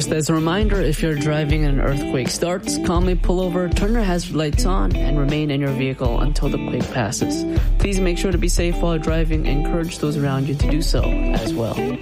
Just as a reminder, if you're driving and an earthquake starts, calmly pull over, turn your hazard lights on, and remain in your vehicle until the quake passes. Please make sure to be safe while driving and encourage those around you to do so as well.